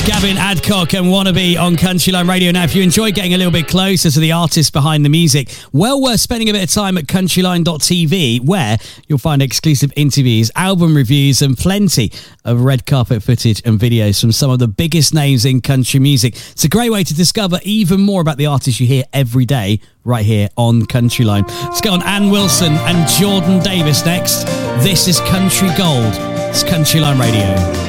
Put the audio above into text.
Gavin Adcock and Wannabe on Countryline Radio. Now, if you enjoy getting a little bit closer to the artists behind the music, well worth spending a bit of time at countryline.tv, where you'll find exclusive interviews, album reviews, and plenty of red carpet footage and videos from some of the biggest names in country music. It's a great way to discover even more about the artists you hear every day right here on Countryline. Let's go on Ann Wilson and Jordan Davis next. This is Country Gold. It's Countryline Radio.